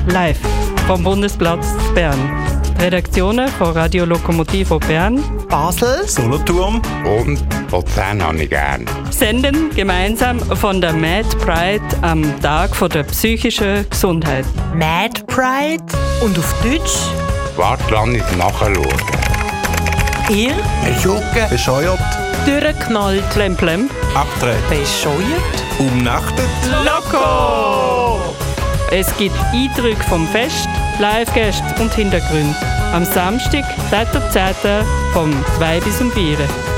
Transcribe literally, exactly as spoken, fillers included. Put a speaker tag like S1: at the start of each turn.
S1: live vom Bundesplatz Bern. Die Redaktionen von Radio Lokomotivo Bern,
S2: Basel,
S3: Solothurn
S4: und Luzern habe ich gern.
S1: senden gemeinsam von der Mad Pride am Tag von der psychischen Gesundheit.
S2: Mad Pride und auf Deutsch
S4: Warte, lass ich nachschauen.
S2: ihr
S4: Schucke,
S3: bescheuert,
S2: durchgeknallt,
S1: Plemplem.
S3: abgedreht,
S2: bescheuert,
S3: umnachtet.
S1: Loco! Es gibt Eindrücke vom Fest, Live-Gäste und Hintergründe. Am Samstag, zweiten zehnten vom zwei bis um vier.